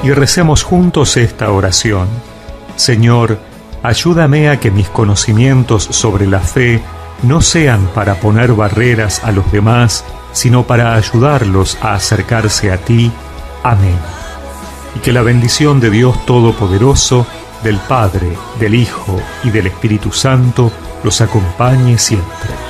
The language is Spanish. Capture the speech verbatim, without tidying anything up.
y recemos juntos esta oración. Señor, ayúdame a que mis conocimientos sobre la fe no sean para poner barreras a los demás, sino para ayudarlos a acercarse a ti. Amén. Y que la bendición de Dios Todopoderoso, del Padre, del Hijo y del Espíritu Santo los acompañe siempre.